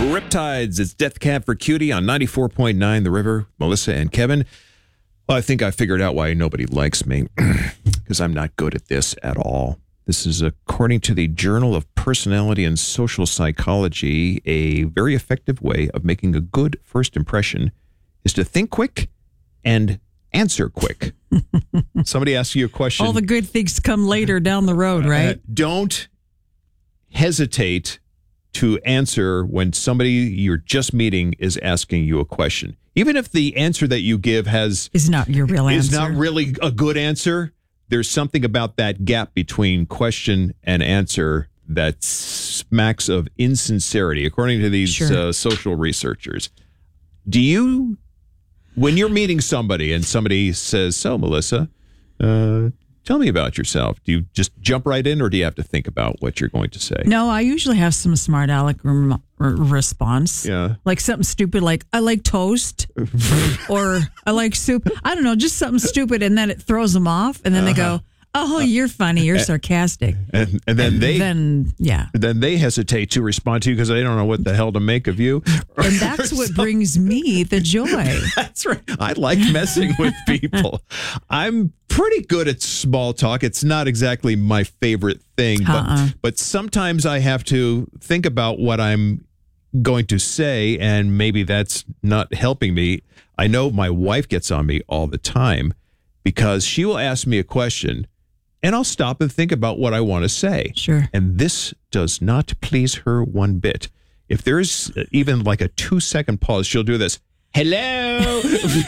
Riptides, it's Death Cab for Cutie on 94.9 The River. Melissa and Kevin. Well, I think I figured out why nobody likes me, because I'm not good at this at all. This is according to the Journal of Personality and Social Psychology. A very effective way of making a good first impression is to think quick and answer quick. Somebody asks you a question. All the good things come later down the road, right? Don't hesitate to answer when somebody you're just meeting is asking you a question. Even if the answer that you give is not your real answer. Is not really a good answer. There's something about that gap between question and answer that smacks of insincerity, according to these social researchers. Do you, when you're meeting somebody and somebody says, "So, Melissa, tell me about yourself," do you just jump right in, or do you have to think about what you're going to say? No, I usually have some smart aleck response. Yeah. Like something stupid like, "I like toast," or "I like soup." I don't know, just something stupid, and then it throws them off, and then they go, "Oh, you're funny, you're sarcastic." And then they hesitate to respond to you because they don't know what the hell to make of you. And that's what brings me the joy. That's right. I like messing with people. I'm pretty good at small talk. It's not exactly my favorite thing, but sometimes I have to think about what I'm going to say, and maybe that's not helping me. I know my wife gets on me all the time because she will ask me a question, and I'll stop and think about what I want to say. Sure. And this does not please her one bit. If there's even like a 2-second pause, she'll do this. Hello.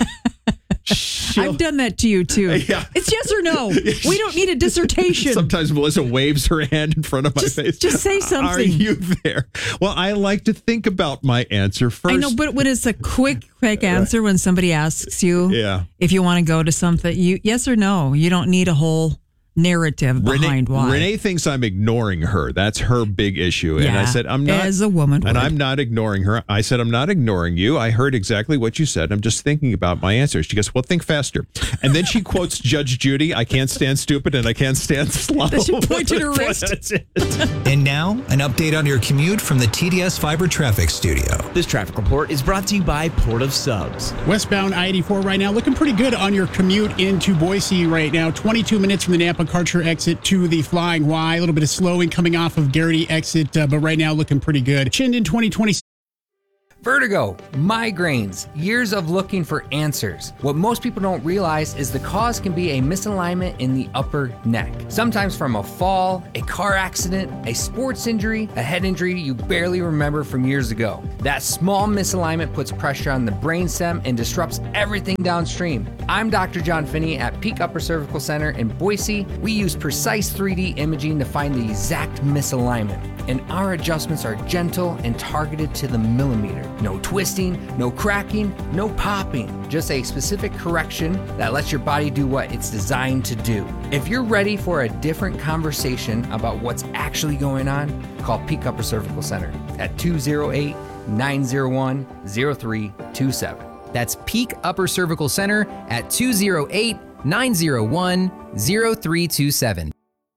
I've done that to you too. Yeah. It's yes or no. We don't need a dissertation. Sometimes Melissa waves her hand in front of my face. Just say something. Are you there? Well, I like to think about my answer first. I know, but when it's a quick answer, when somebody asks you if you want to go to something, yes or no. You don't need a whole narrative behind why. Renee thinks I'm ignoring her. That's her big issue. And I said, I'm not. As a woman. And I'm not ignoring her. I said, I'm not ignoring you. I heard exactly what you said. I'm just thinking about my answer. She goes, well, think faster. And then she quotes Judge Judy. I can't stand stupid and I can't stand slow. Then she pointed her wrist. That's it. And now, an update on your commute from the TDS Fiber Traffic Studio. This traffic report is brought to you by Port of Subs. Westbound I-84 right now, looking pretty good on your commute into Boise right now. 22 minutes from the Napa-Karcher exit to the Flying Y. A little bit of slowing coming off of Garrity exit, but right now looking pretty good. Chinden 2020. Vertigo, migraines, years of looking for answers. What most people don't realize is the cause can be a misalignment in the upper neck. Sometimes from a fall, a car accident, a sports injury, a head injury you barely remember from years ago. That small misalignment puts pressure on the brainstem and disrupts everything downstream. I'm Dr. John Finney at Peak Upper Cervical Center in Boise. We use precise 3D imaging to find the exact misalignment, and our adjustments are gentle and targeted to the millimeter. No twisting, no cracking, no popping. Just a specific correction that lets your body do what it's designed to do. If you're ready for a different conversation about what's actually going on, call Peak Upper Cervical Center at 208-901-0327. That's Peak Upper Cervical Center at 208-901-0327.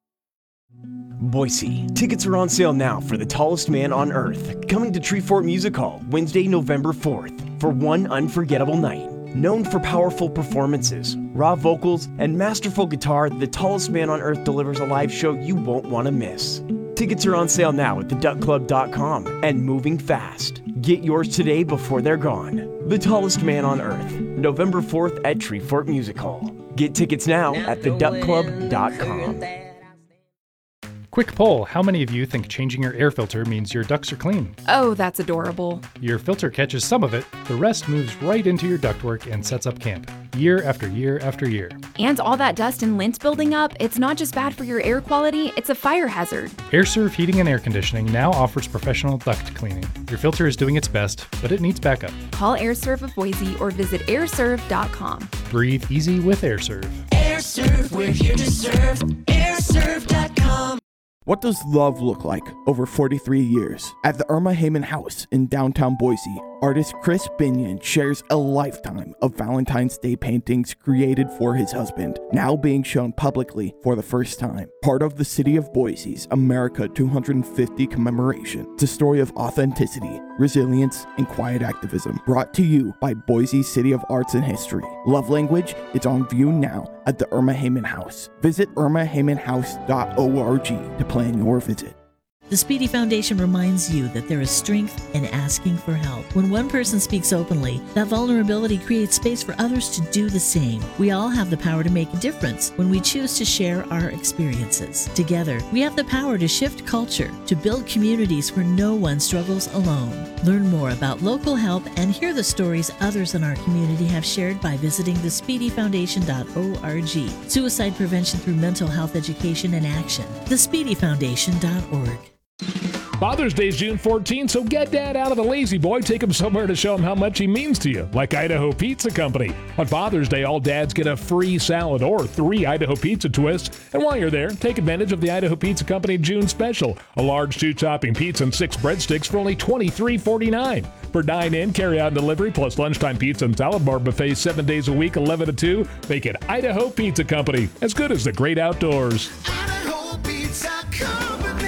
Boise. Tickets are on sale now for The Tallest Man on Earth, coming to Treefort Music Hall Wednesday, November 4th, for one unforgettable night. Known for powerful performances, raw vocals, and masterful guitar, The Tallest Man on Earth delivers a live show you won't want to miss. Tickets are on sale now at theduckclub.com and moving fast. Get yours today before they're gone. The Tallest Man on Earth, November 4th at Treefort Music Hall. Get tickets now at theduckclub.com. Quick poll, how many of you think changing your air filter means your ducts are clean? Oh, that's adorable. Your filter catches some of it, the rest moves right into your ductwork and sets up camp, year after year after year. And all that dust and lint building up, it's not just bad for your air quality, it's a fire hazard. AirServe Heating and Air Conditioning now offers professional duct cleaning. Your filter is doing its best, but it needs backup. Call AirServe of Boise or visit airserve.com. Breathe easy with AirServe. AirServe, we're here to serve. AirServe.com. What does love look like over 43 years? At the Irma Heyman House in downtown Boise, Artist Chris Binion shares a lifetime of Valentine's Day paintings created for his husband, now being shown publicly for the first time. Part of the City of Boise's America 250 commemoration. It's a story of authenticity, resilience, and quiet activism, brought to you by Boise City of Arts and History. Love Language is on view now at the Irma Heyman House. Visit irmaheymanhouse.org to plan your visit. The Speedy Foundation reminds you that there is strength in asking for help. When one person speaks openly, that vulnerability creates space for others to do the same. We all have the power to make a difference when we choose to share our experiences. Together, we have the power to shift culture, to build communities where no one struggles alone. Learn more about local help and hear the stories others in our community have shared by visiting thespeedyfoundation.org. Suicide prevention through mental health education and action. thespeedyfoundation.org. Father's Day is June 14th, so get Dad out of the lazy boy. Take him somewhere to show him how much he means to you, like Idaho Pizza Company. On Father's Day, all dads get a free salad or 3 Idaho Pizza twists. And while you're there, take advantage of the Idaho Pizza Company June special. A large 2-topping pizza and 6 breadsticks for only $23.49. For dine-in, carry-out, and delivery, plus lunchtime pizza and salad bar buffets 7 days a week, 11 to 2. Make it Idaho Pizza Company, as good as the great outdoors. Idaho Pizza Company.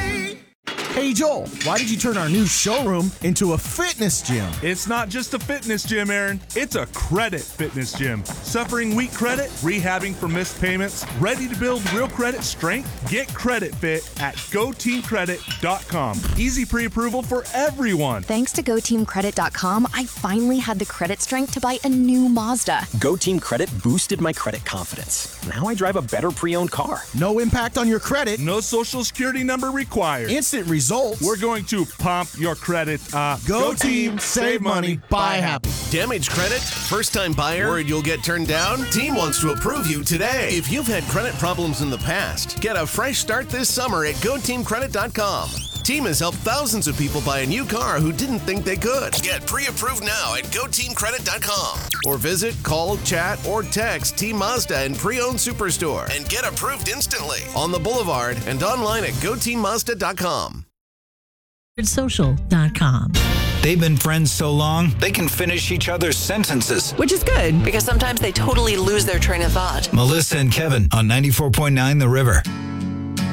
Hey Joel, why did you turn our new showroom into a fitness gym? It's not just a fitness gym, Aaron. It's a credit fitness gym. Suffering weak credit, rehabbing for missed payments, ready to build real credit strength? Get Credit Fit at GoTeamCredit.com. Easy pre-approval for everyone. Thanks to GoTeamCredit.com, I finally had the credit strength to buy a new Mazda. GoTeam Credit boosted my credit confidence. Now I drive a better pre-owned car. No impact on your credit. No social security number required. Instant results. We're going to pump your credit up. Go Team, save money, buy happy. Damage credit? First-time buyer? Worried you'll get turned down? Team wants to approve you today. If you've had credit problems in the past, get a fresh start this summer at GoTeamCredit.com. Team has helped thousands of people buy a new car who didn't think they could. Get pre-approved now at GoTeamCredit.com. Or visit, call, chat, or text Team Mazda and Pre-Owned Superstore and get approved instantly on the Boulevard and online at GoTeamMazda.com. Social.com. They've been friends so long, they can finish each other's sentences. Which is good, because sometimes they totally lose their train of thought. Melissa and Kevin on 94.9 The River.